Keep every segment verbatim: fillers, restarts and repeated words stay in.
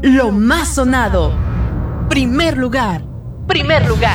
Lo más sonado. Primer lugar. Primer lugar.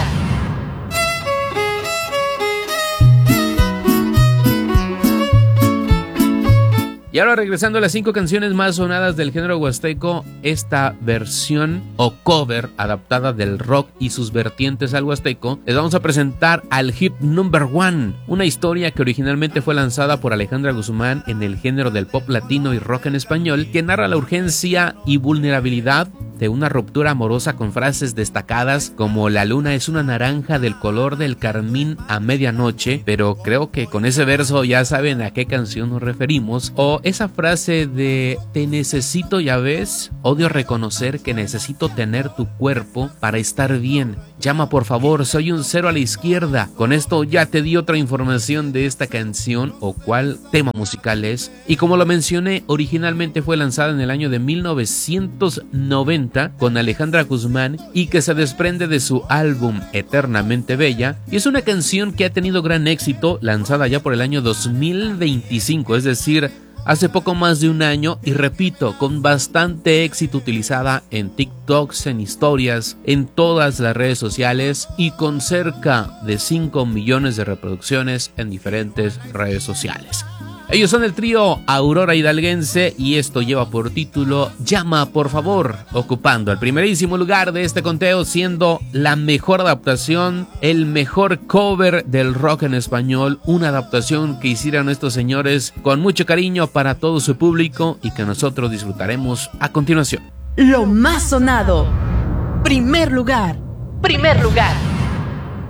Y ahora, regresando a las cinco canciones más sonadas del género huasteco, esta versión o cover adaptada del rock y sus vertientes al huasteco, les vamos a presentar al hit number one, una historia que originalmente fue lanzada por Alejandra Guzmán en el género del pop latino y rock en español, que narra la urgencia y vulnerabilidad de una ruptura amorosa con frases destacadas como "la luna es una naranja del color del carmín a medianoche", pero creo que con ese verso ya saben a qué canción nos referimos, o esa frase de "te necesito, ya ves, odio reconocer que necesito tener tu cuerpo para estar bien, llama por favor, soy un cero a la izquierda". Con esto ya te di otra información de esta canción o cuál tema musical es, y como lo mencioné, originalmente fue lanzada en el año de mil novecientos noventa con Alejandra Guzmán y que se desprende de su álbum Eternamente Bella, y es una canción que ha tenido gran éxito, lanzada ya por el año dos mil veinticinco, es decir, hace poco más de un año, y repito, con bastante éxito, utilizada en TikToks, en historias, en todas las redes sociales y con cerca de cinco millones de reproducciones en diferentes redes sociales. Ellos son el trío Aurora Hidalguense y esto lleva por título "Llama por favor", ocupando el primerísimo lugar de este conteo, siendo la mejor adaptación, el mejor cover del rock en español, una adaptación que hicieron estos señores con mucho cariño para todo su público y que nosotros disfrutaremos a continuación. Lo más sonado. Primer lugar. Primer lugar.